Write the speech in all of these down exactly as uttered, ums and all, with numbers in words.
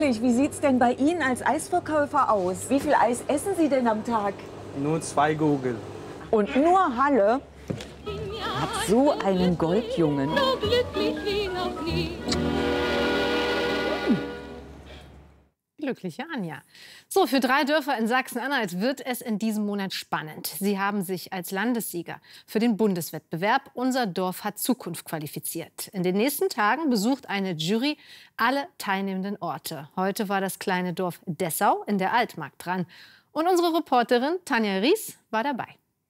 Wie sieht es denn bei Ihnen als Eisverkäufer aus? Wie viel Eis essen Sie denn am Tag? Nur zwei Gurgel. Und nur Halle hat so einen Goldjungen. So glücklich wie noch nie. Glückliche Anja. So, für drei Dörfer in Sachsen-Anhalt wird es in diesem Monat spannend. Sie haben sich als Landessieger für den Bundeswettbewerb Unser Dorf hat Zukunft qualifiziert. In den nächsten Tagen besucht eine Jury alle teilnehmenden Orte. Heute war das kleine Dorf Dessau in der Altmark dran. Und unsere Reporterin Tanja Ries war dabei.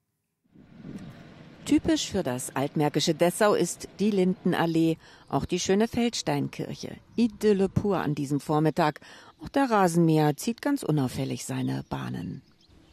Typisch für das altmärkische Dessau ist die Lindenallee, auch die schöne Feldsteinkirche. Idylle pur an diesem Vormittag. Auch der Rasenmäher zieht ganz unauffällig seine Bahnen.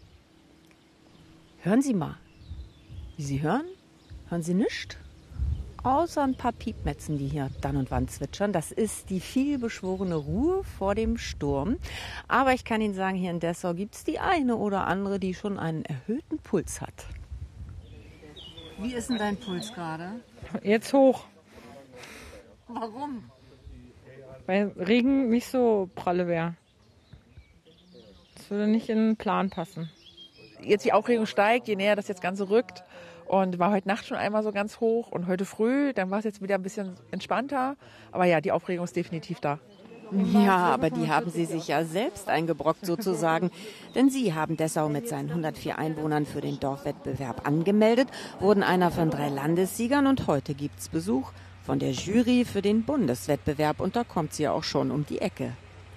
Hören Sie mal. Wie Sie hören? Hören Sie nichts? Außer ein paar Piepmetzen, die hier dann und wann zwitschern. Das ist die vielbeschworene Ruhe vor dem Sturm. Aber ich kann Ihnen sagen, hier in Dessau gibt es die eine oder andere, die schon einen erhöhten Puls hat. Wie ist denn dein Puls gerade? Jetzt hoch. Warum? Weil Regen nicht so pralle wäre. Das würde nicht in den Plan passen. Jetzt die Aufregung steigt, je näher das jetzt Ganze rückt. Und war heute Nacht schon einmal so ganz hoch und heute früh, dann war es jetzt wieder ein bisschen entspannter. Aber ja, die Aufregung ist definitiv da. Ja, aber die haben Sie sich ja selbst eingebrockt sozusagen. Denn Sie haben Dessau mit seinen hundertvier Einwohnern für den Dorfwettbewerb angemeldet, wurden einer von drei Landessiegern und heute gibt's Besuch von der Jury für den Bundeswettbewerb. Und da kommt sie ja auch schon um die Ecke.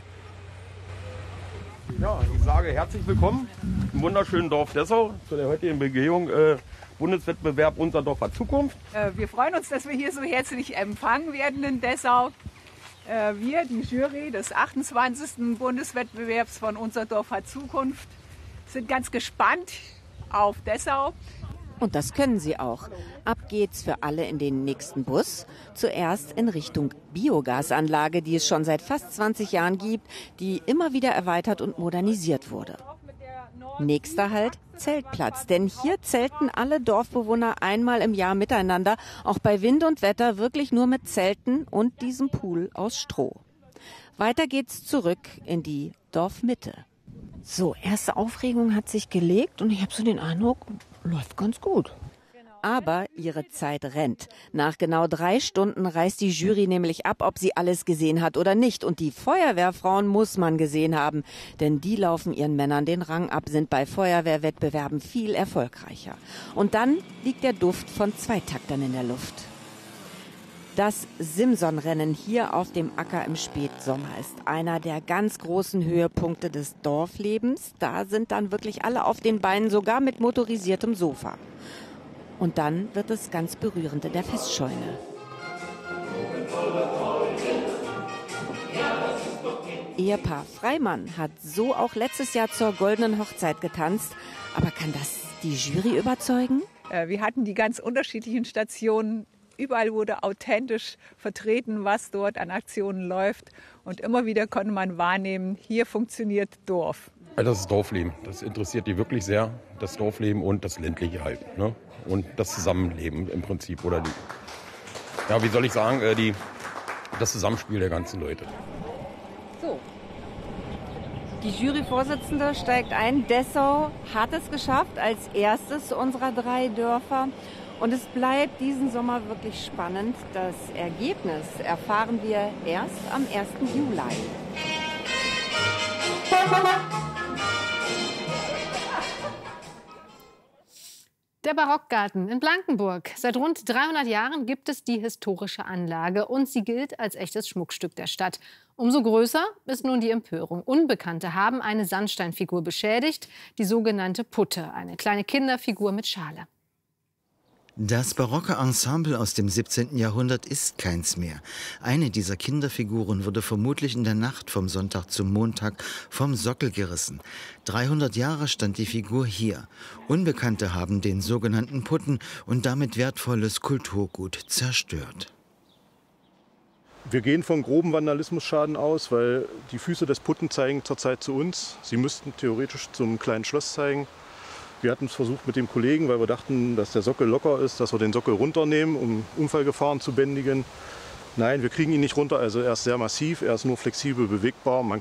Ja, ich sage herzlich willkommen im wunderschönen Dorf Dessau zu der heutigen Begehung äh, Bundeswettbewerb Unser Dorf hat Zukunft. Äh, wir freuen uns, dass wir hier so herzlich empfangen werden in Dessau. Wir, die Jury des achtundzwanzigsten Bundeswettbewerbs von Unser Dorf hat Zukunft, sind ganz gespannt auf Dessau. Und das können sie auch. Ab geht's für alle in den nächsten Bus. Zuerst in Richtung Biogasanlage, die es schon seit fast zwanzig Jahren gibt, die immer wieder erweitert und modernisiert wurde. Nächster Halt, Zeltplatz. Denn hier zelten alle Dorfbewohner einmal im Jahr miteinander, auch bei Wind und Wetter wirklich nur mit Zelten und diesem Pool aus Stroh. Weiter geht's zurück in die Dorfmitte. So, erste Aufregung hat sich gelegt und ich habe so den Eindruck, läuft ganz gut. Aber ihre Zeit rennt. Nach genau drei Stunden reißt die Jury nämlich ab, ob sie alles gesehen hat oder nicht. Und die Feuerwehrfrauen muss man gesehen haben, denn die laufen ihren Männern den Rang ab, sind bei Feuerwehrwettbewerben viel erfolgreicher. Und dann liegt der Duft von Zweitaktern in der Luft. Das Simson-Rennen hier auf dem Acker im Spätsommer ist einer der ganz großen Höhepunkte des Dorflebens. Da sind dann wirklich alle auf den Beinen, sogar mit motorisiertem Sofa. Und dann wird es ganz berührend in der Festscheune. Ehepaar Freimann hat so auch letztes Jahr zur goldenen Hochzeit getanzt. Aber kann das die Jury überzeugen? Wir hatten die ganz unterschiedlichen Stationen. Überall wurde authentisch vertreten, was dort an Aktionen läuft. Und immer wieder konnte man wahrnehmen, hier funktioniert Dorf. Das ist Dorfleben. Das interessiert die wirklich sehr. Das Dorfleben und das ländliche halt. Ne? Und das Zusammenleben im Prinzip. Oder die, ja, wie soll ich sagen, äh, die, das Zusammenspiel der ganzen Leute. So. Die Juryvorsitzende steigt ein. Dessau hat es geschafft als erstes unserer drei Dörfer. Und es bleibt diesen Sommer wirklich spannend. Das Ergebnis erfahren wir erst am ersten Juli. Der Barockgarten in Blankenburg. Seit rund dreihundert Jahren gibt es die historische Anlage und sie gilt als echtes Schmuckstück der Stadt. Umso größer ist nun die Empörung. Unbekannte haben eine Sandsteinfigur beschädigt, die sogenannte Putte, eine kleine Kinderfigur mit Schale. Das barocke Ensemble aus dem siebzehnten Jahrhundert ist keins mehr. Eine dieser Kinderfiguren wurde vermutlich in der Nacht vom Sonntag zum Montag vom Sockel gerissen. dreihundert Jahre stand die Figur hier. Unbekannte haben den sogenannten Putten und damit wertvolles Kulturgut zerstört. Wir gehen von groben Vandalismusschaden aus, weil die Füße des Putten zeigen zurzeit zu uns. Sie müssten theoretisch zum kleinen Schloss zeigen. Wir hatten es versucht mit dem Kollegen, weil wir dachten, dass der Sockel locker ist, dass wir den Sockel runternehmen, um Unfallgefahren zu bändigen. Nein, wir kriegen ihn nicht runter. Also er ist sehr massiv, er ist nur flexibel bewegbar. Man